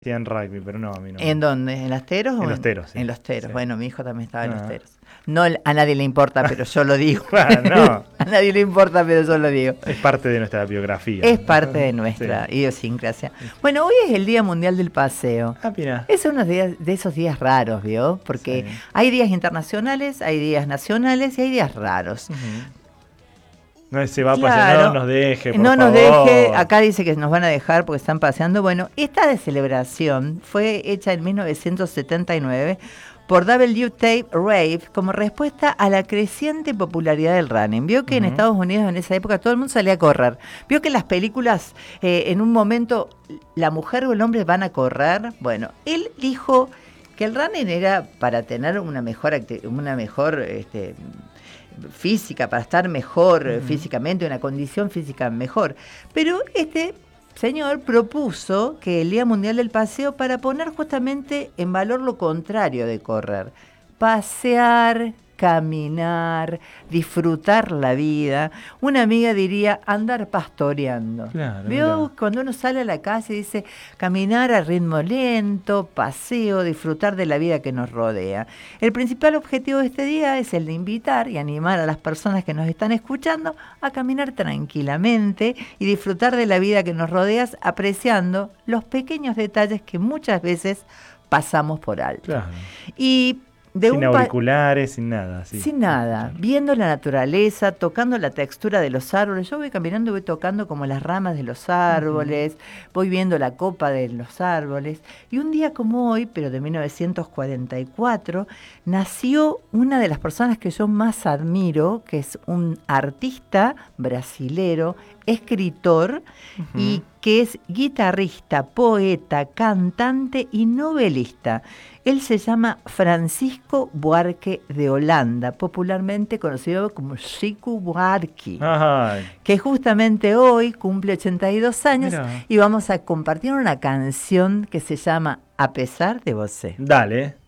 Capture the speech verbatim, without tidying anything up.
Sí, en rugby, pero no, a mí no. ¿En dónde? ¿En Los Teros? En o Los Teros, sí. En Los Teros. Sí. Bueno, mi hijo también estaba en Ah. Los Teros. No, a nadie le importa, pero yo lo digo. Bueno, no. A nadie le importa, pero yo lo digo. Es parte de nuestra biografía. Es parte de nuestra Sí. idiosincrasia. Bueno, hoy es el Día Mundial del Paseo. Ah, mira. Es uno de, de esos días raros, ¿vio? Porque Sí. hay días internacionales, hay días nacionales y hay días raros. Uh-huh. No se va a Claro. pasear, no nos deje, por No nos favor. deje, acá dice que nos van a dejar porque están paseando. Bueno, esta de celebración fue hecha en mil novecientos setenta y nueve por W. Tate Rave como respuesta a la creciente popularidad del running. Vio que uh-huh. en Estados Unidos en esa época todo el mundo salía a correr. Vio que en las películas eh, en un momento la mujer o el hombre van a correr. Bueno, él dijo que el running era para tener una mejor, una mejor este, física, para estar mejor uh-huh. físicamente, una condición física mejor. Pero este señor propuso que el Día Mundial del Paseo para poner justamente en valor lo contrario de correr. Pasear, caminar, disfrutar la vida. Una amiga diría andar pastoreando. Claro, ¿Vio? Mira. Cuando uno sale a la calle dice caminar a ritmo lento, paseo, disfrutar de la vida que nos rodea. El principal objetivo de este día es el de invitar y animar a las personas que nos están escuchando a caminar tranquilamente y disfrutar de la vida que nos rodea, apreciando los pequeños detalles que muchas veces pasamos por alto. Claro. Y De sin un auriculares, sin nada. Sí. Sin nada, viendo la naturaleza, tocando la textura de los árboles. Yo voy caminando y voy tocando como las ramas de los árboles, uh-huh. voy viendo la copa de los árboles. Y un día como hoy, pero de mil novecientos cuarenta y cuatro, nació una de las personas que yo más admiro, que es un artista brasilero, escritor, uh-huh. y que es guitarrista, poeta, cantante y novelista. Él se llama Francisco Buarque de Holanda, popularmente conocido como Chico Buarque, Ay. que justamente hoy cumple ochenta y dos años. Mirá. Y vamos a compartir una canción que se llama A pesar de vosé. Dale.